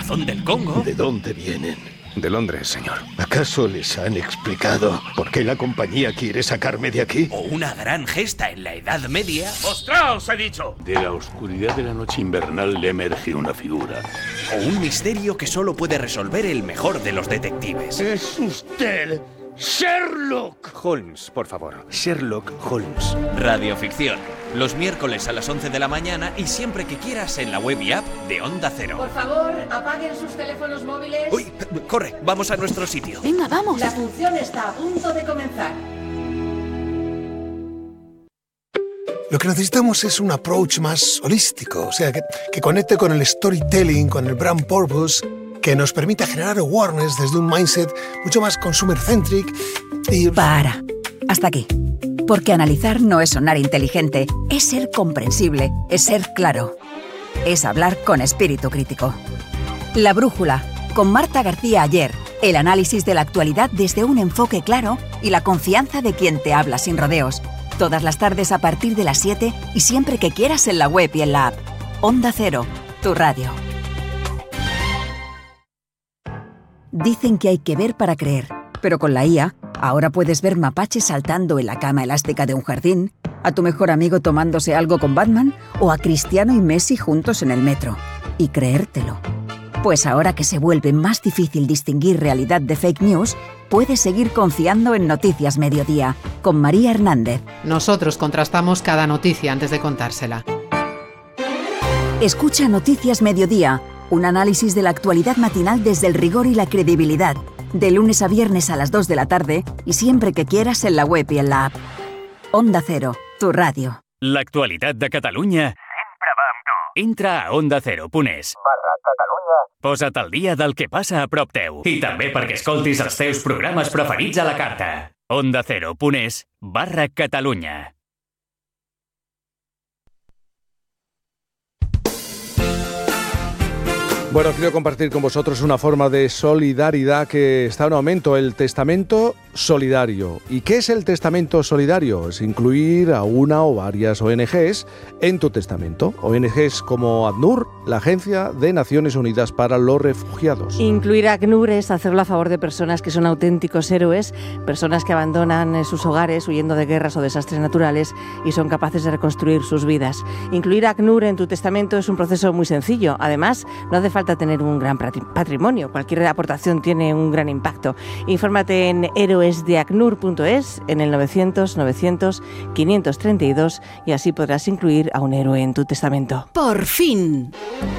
corazón del Congo. ¿De dónde vienen? De Londres, señor. ¿Acaso les han explicado por qué la compañía quiere sacarme de aquí? O una gran gesta en la Edad Media. ¡Mostraos, he dicho! De la oscuridad de la noche invernal le emerge una figura. O un misterio que solo puede resolver el mejor de los detectives. ¡Es usted! ¡Sherlock! Holmes, por favor. Sherlock Holmes. Radioficción. Los miércoles a las 11 de la mañana y siempre que quieras en la web y app de Onda Cero. Por favor, apaguen sus teléfonos móviles. ¡Uy! Corre, vamos a nuestro sitio. Venga, vamos. La función está a punto de comenzar. Lo que necesitamos es un approach más holístico, o sea, que conecte con el storytelling, con el brand purpose, que nos permita generar awareness desde un mindset mucho más consumer-centric y... Para. Hasta aquí. Porque analizar no es sonar inteligente, es ser comprensible, es ser claro. Es hablar con espíritu crítico. La Brújula, con Marta García Aller. El análisis de la actualidad desde un enfoque claro y la confianza de quien te habla sin rodeos. Todas las tardes a partir de las 7 y siempre que quieras en la web y en la app. Onda Cero, tu radio. Dicen que hay que ver para creer, pero con la IA, ahora puedes ver mapaches saltando en la cama elástica de un jardín, a tu mejor amigo tomándose algo con Batman o a Cristiano y Messi juntos en el metro. Y creértelo. Pues ahora que se vuelve más difícil distinguir realidad de fake news, puedes seguir confiando en Noticias Mediodía, con María Hernández. Nosotros contrastamos cada noticia antes de contársela. Escucha Noticias Mediodía, un análisis de la actualidad matinal desde el rigor y la credibilidad, de lunes a viernes a las 2 de la tarde y siempre que quieras en la web y en la app. Onda Cero, tu radio. L'actualitat de Catalunya sempre va amb tu. Entra a ondacero.es/Catalunya. Posa't al dia del que passa a prop teu. I també perquè escoltis els teus programes preferits a la carta. ondacero.es/Catalunya. Bueno, quiero compartir con vosotros una forma de solidaridad que está en aumento, el testamento solidario. ¿Y qué es el testamento solidario? Es incluir a una o varias ONGs en tu testamento. ONGs como ACNUR, la Agencia de Naciones Unidas para los Refugiados. Incluir a ACNUR es hacerlo a favor de personas que son auténticos héroes, personas que abandonan sus hogares huyendo de guerras o desastres naturales y son capaces de reconstruir sus vidas. Incluir a ACNUR en tu testamento es un proceso muy sencillo. Además, no hace falta tener un gran patrimonio. Cualquier aportación tiene un gran impacto. Infórmate en héroesdeacnur.es, en el 900-900-532 y así podrás incluir a un héroe en tu testamento. ¡Por fin!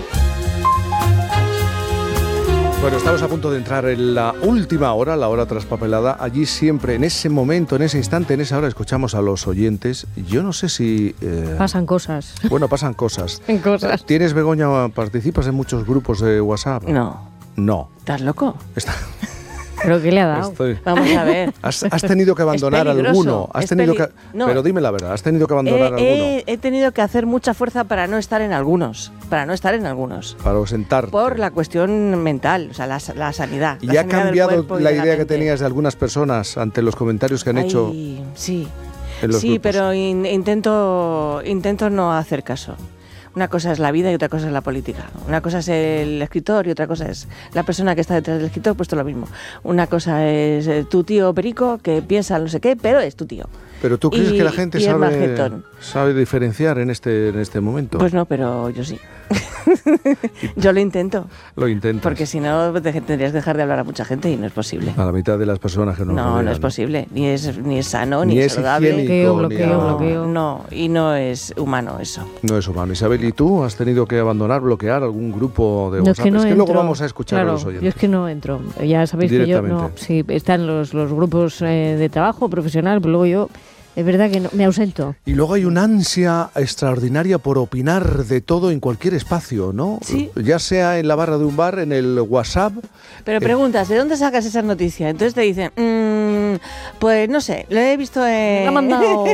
Bueno, estamos a punto de entrar en la última hora, la hora traspapelada. Allí siempre, en ese momento, en ese instante, en esa hora, escuchamos a los oyentes. Yo no sé si... pasan cosas. Bueno, pasan cosas. Cosas. ¿Tienes, Begoña, participas en muchos grupos de WhatsApp? No. ¿Estás loco? ¿Pero qué le ha dado? Vamos a ver. ¿Has tenido que abandonar alguno? No. Pero dime la verdad, ¿has tenido que abandonar alguno? He tenido que hacer mucha fuerza para no estar en algunos. Para ausentarte. Por la cuestión mental, o sea, la sanidad. ¿Y ha cambiado la idea que tenías de algunas personas ante los comentarios que han hecho? Sí, grupos? Pero intento no hacer caso. Una cosa es la vida y otra cosa es la política. Una cosa es el escritor y otra cosa es la persona que está detrás del escritor, pues todo lo mismo. Una cosa es tu tío Perico que piensa no sé qué, pero es tu tío. ¿Pero tú crees que la gente sabe diferenciar en este momento? Pues no, pero yo sí. Yo lo intento. Lo intentas. Porque si no tendrías que dejar de hablar a mucha gente y no es posible. A la mitad de las personas que nos rodean, no es posible. Ni es sano, ni es saludable. Bloqueo. No, y no es humano eso. No es humano. Isabel, ¿y tú has tenido que bloquear algún grupo de WhatsApp? Es que luego vamos a escuchar a los oyentes. Yo es que no entro. Ya sabéis que yo no. Sí, están los grupos de trabajo profesional, pero luego yo... Es verdad que no, me ausento. Y luego hay una ansia extraordinaria por opinar de todo en cualquier espacio, ¿no? Sí. Ya sea en la barra de un bar, en el WhatsApp. Pero preguntas, ¿de dónde sacas esas noticias? Entonces te dicen, pues no sé, lo he visto en... Me lo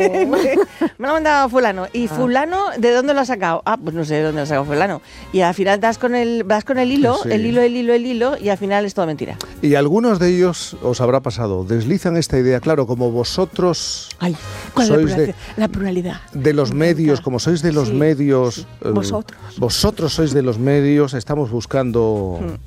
ha mandado fulano. ¿Y fulano de dónde lo ha sacado? Pues no sé de dónde lo ha sacado fulano. Y al final vas con el hilo, sí. el hilo, y al final es todo mentira. Y algunos de ellos os habrá pasado, deslizan esta idea, claro, como vosotros... ¿Cuál es la pluralidad? De los medios, como sois de los medios... Vosotros. Vosotros sois de los medios, estamos buscando